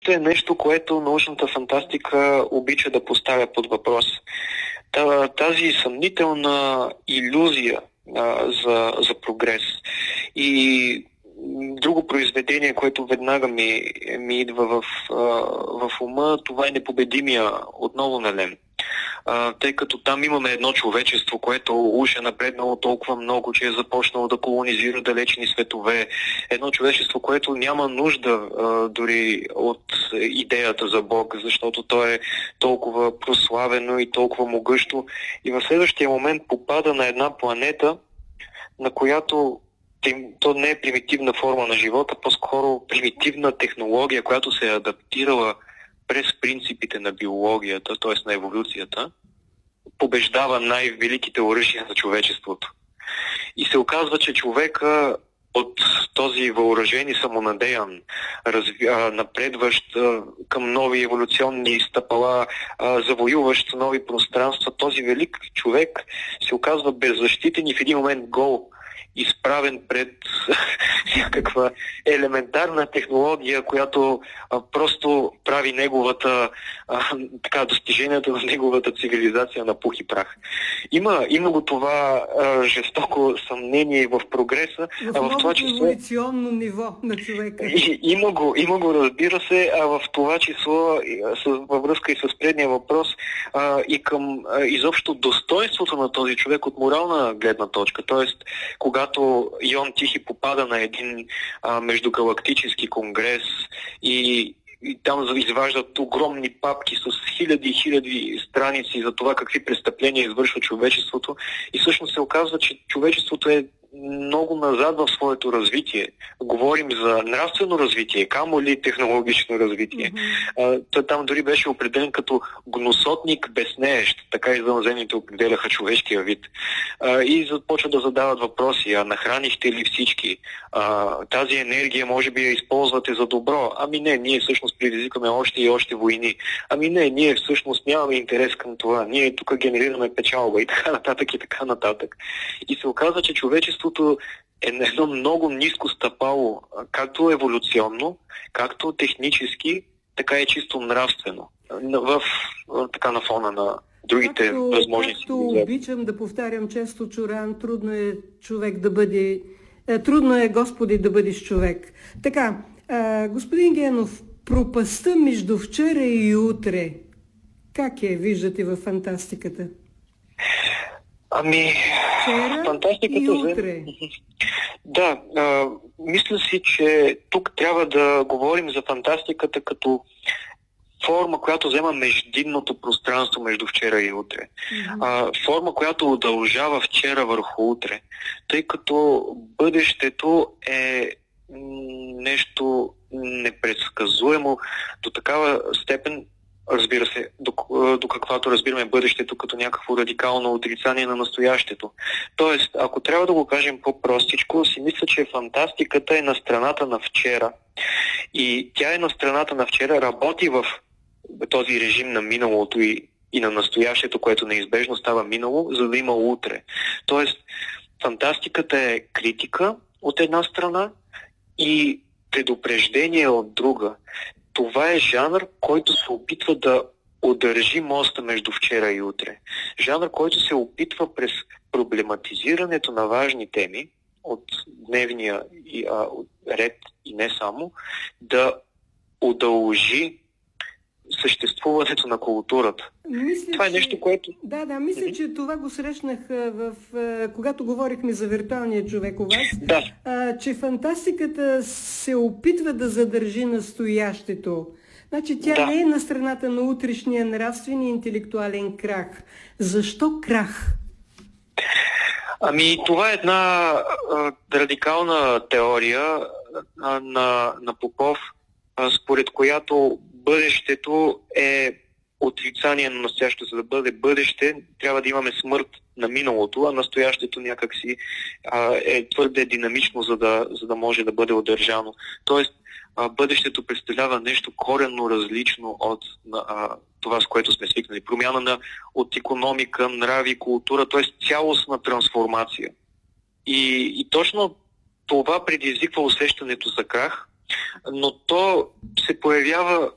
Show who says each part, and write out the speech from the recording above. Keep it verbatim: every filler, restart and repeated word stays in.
Speaker 1: също е нещо, което научната фантастика обича да поставя под въпрос. Тази съмнителна илюзия а, за, за прогрес. И друго произведение, което веднага ми, ми идва в, в ума, това е Непобедимия, отново на Лем. А, тъй като там имаме едно човечество, което уж е напреднало толкова много, че е започнало да колонизира далечни светове. Едно човечество, което няма нужда а, дори от идеята за Бог, защото то е толкова прославено и толкова могъщо. И в следващия момент попада на една планета, на която то не е примитивна форма на живота, по-скоро примитивна технология, която се е адаптирала през принципите на биологията, т.е. на еволюцията, побеждава най-великите оръжия на човечеството. И се оказва, че човека от този въоръжен и самонадеян, разви, а, напредващ а, към нови еволюционни стъпала, а, завоюващ нови пространства, този велик човек се оказва беззащитен и в един момент гол, изправен пред някаква елементарна технология, която а, просто прави неговата, а, така, достиженията на неговата цивилизация на пух и прах. Има, има го това а, жестоко съмнение в прогреса,
Speaker 2: в
Speaker 1: а в това число...
Speaker 2: еволюционно ниво на човека.
Speaker 1: И, има, го, има го, разбира се, а в това число, с, във връзка и с предния въпрос, а, и към а, изобщо достоинството на този човек от морална гледна точка. Тоест, когато Йон Тихи попада на един а, междугалактически конгрес и, и там изваждат огромни папки с хиляди и хиляди страници за това какви престъпления извършва човечеството, и всъщност се оказва, че човечеството е много назад в своето развитие. Говорим за нравствено развитие, камо ли технологично развитие. Mm-hmm. Той там дори беше определен като гносотник безнеещ, така и заназемните определяха човешкия вид. А, и започва да задават въпроси: а нахранихте ли всички? А, тази енергия може би я използвате за добро. Ами не, ние всъщност предизвикаме още и още войни. Ами не, ние всъщност нямаме интерес към това. Ние тук генерираме печалба и така нататък и така нататък. И се оказва, че човечеството е на едно много ниско стъпало, както еволюционно, както технически, така и чисто нравствено, в, в така на фона на другите
Speaker 2: както,
Speaker 1: възможни
Speaker 2: както
Speaker 1: цивилизации.
Speaker 2: Обичам да повтарям често, Чоран, трудно е човек да бъде, е, трудно е, Господи, да бъдеш човек. Така, е, господин Генов, пропастта между вчера и утре, как я виждате във фантастиката?
Speaker 1: Ами,
Speaker 2: вчера
Speaker 1: фантастиката
Speaker 2: и утре.
Speaker 1: Да, а, мисля си, че тук трябва да говорим за фантастиката като форма, която взема междинното пространство между вчера и утре. Mm-hmm. А, форма, която удължава вчера върху утре, тъй като бъдещето е нещо непредсказуемо до такава степен, разбира се, до, до каквато разбираме бъдещето като някакво радикално отрицание на настоящето. Тоест, ако трябва да го кажем по-простичко, си мисля, че фантастиката е на страната на вчера. И тя е на страната на вчера, работи в този режим на миналото и, и на настоящето, което неизбежно става минало, за да има утре. Тоест, фантастиката е критика от една страна и предупреждение от друга. Това е жанр, който се опитва да удържи моста между вчера и утре. Жанр, който се опитва през проблематизирането на важни теми от дневния и, а, ред и не само, да удължи съществуването на културата.
Speaker 2: Мисля,
Speaker 1: това е нещо,
Speaker 2: че...
Speaker 1: което...
Speaker 2: Да, да, мисля, mm-hmm. че това го срещнах в, в, когато говорихме за виртуалния човек у вас,
Speaker 1: да.
Speaker 2: а, че фантастиката се опитва да задържи настоящето. Значи тя да. не е на страната на утрешния нравствен и интелектуален крах. Защо крах?
Speaker 1: Ами, това е една а, радикална теория а, на, на Попов, а, според която бъдещето е отрицание на настоящето. За да бъде бъдеще, трябва да имаме смърт на миналото, а настоящето някакси а, е твърде динамично, за да, за да може да бъде удържано. Тоест, а, бъдещето представлява нещо коренно различно от а, това, с което сме свикнали. Промяна на, от икономика, нрави, култура, т.е. цялостна трансформация. И, и точно това предизвиква усещането за крах, но то се появява